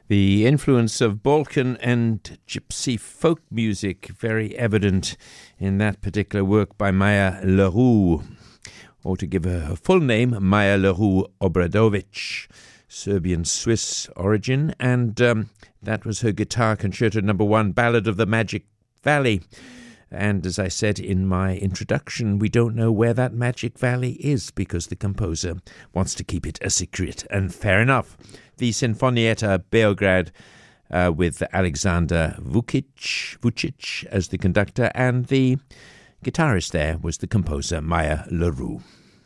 The influence of Balkan and gypsy folk music very evident in that particular work by Maya Leroux, or to give her full name, Maya Leroux Obradovic, Serbian-Swiss origin, and that was her guitar concerto number 1, Ballad of the Magic Valley. And as I said in my introduction, we don't know where that Magic Valley is because the composer wants to keep it a secret, and fair enough. The Sinfonietta Beograd with Alexander Vucic as the conductor, and the guitarist there was the composer Maya Leroux.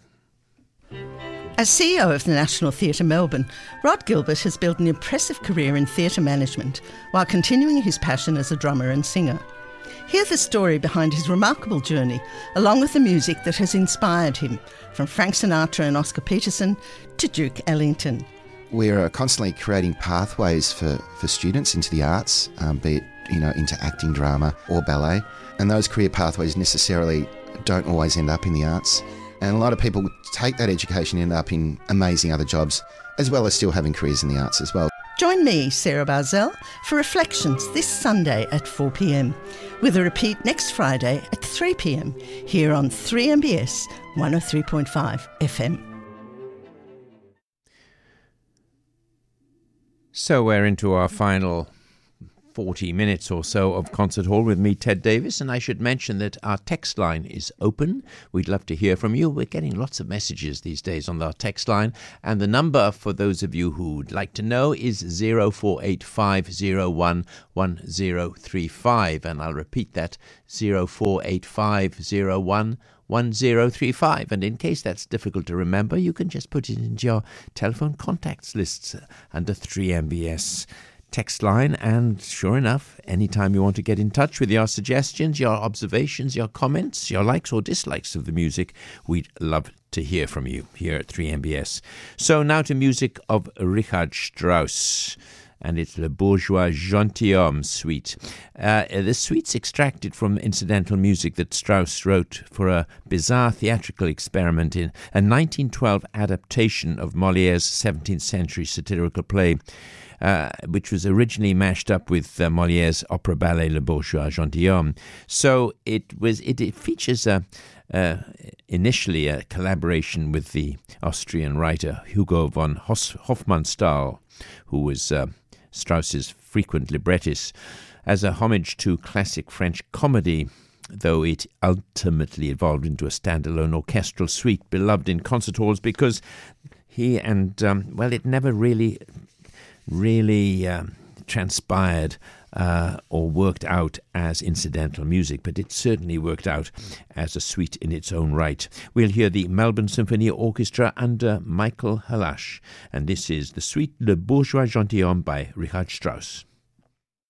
As CEO of the National Theatre Melbourne, Rod Gilbert has built an impressive career in theatre management while continuing his passion as a drummer and singer. Hear the story behind his remarkable journey, along with the music that has inspired him, from Frank Sinatra and Oscar Peterson to Duke Ellington. We're constantly creating pathways for students into the arts, be it into acting, drama or ballet. And those career pathways necessarily don't always end up in the arts. And a lot of people take that education and end up in amazing other jobs, as well as still having careers in the arts as well. Join me, Sarah Barzell, for Reflections this Sunday at 4 p.m, with a repeat next Friday at 3 p.m, here on 3MBS 103.5 FM. So we're into our final 40 minutes or so of Concert Hall with me, Ted Davis, and I should mention that our text line is open. We'd love to hear from you. We're getting lots of messages these days on our text line, and the number for those of you who'd like to know is 0485011035, and I'll repeat that, 0485011035, and in case that's difficult to remember, you can just put it into your telephone contacts lists under 3MBS text line, and sure enough, anytime you want to get in touch with your suggestions, your observations, your comments, your likes or dislikes of the music, we'd love to hear from you here at 3MBS. So now to music of Richard Strauss, and it's Le Bourgeois Gentilhomme Suite. The suite's extracted from incidental music that Strauss wrote for a bizarre theatrical experiment in a 1912 adaptation of Molière's 17th century satirical play, which was originally mashed up with Molière's opera ballet Le Bourgeois Gentilhomme. So it features initially a collaboration with the Austrian writer Hugo von Hofmannsthal, who was Strauss's frequent librettist, as a homage to classic French comedy, though it ultimately evolved into a standalone orchestral suite beloved in concert halls because he and, it never really transpired or worked out as incidental music, but it certainly worked out as a suite in its own right. We'll hear the Melbourne Symphony Orchestra under Michael Halash, and this is the suite Le Bourgeois Gentilhomme by Richard Strauss.